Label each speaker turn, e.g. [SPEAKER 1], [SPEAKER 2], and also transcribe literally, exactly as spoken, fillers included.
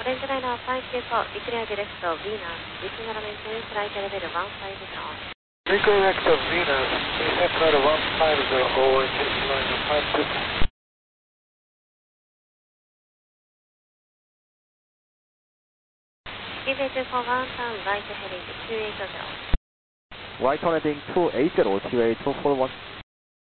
[SPEAKER 1] Dreamliner five Q declare direct of Venus, descend maintenance flight level one five zero.
[SPEAKER 2] Direct of Venus, descend flight one five zero, Dreamliner five Q.
[SPEAKER 1] Deviate for one turn right heading two eight zero.
[SPEAKER 3] Right turn heading two eight zero, T A two four one.